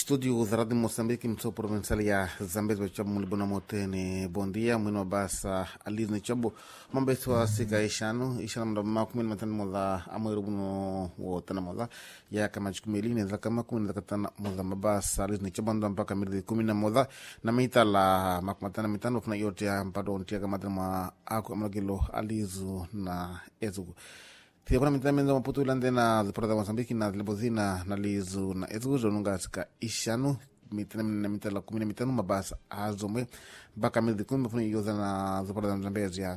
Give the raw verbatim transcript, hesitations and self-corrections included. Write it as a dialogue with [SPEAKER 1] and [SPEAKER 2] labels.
[SPEAKER 1] Studio za Radio Moçambique, msoo provincial ya Zambezi wa chabu mulibona motene. Bom dia, mwino basa alizne chabu mambesu wa sika ishanu ishana mda makumini matani moza amweru buno wotana moza ya kama chukumelini za kama kumini za katana moza mabasa alizne chabu ndo mpaka miridi kumina moza na mita la makumatana mitano funa yote ya mpado ontia kama tama aku amlagilo alizu na ezugu. Tia kuna mitame nza maputu ilande na ziporada Mozambiki na zilibozina na lizu na ezugu zonunga sika ishanu mitame na mitala kumina mitano mabasa azomwe baka miridi kumina funa yoza na ziporada Mozambezi ya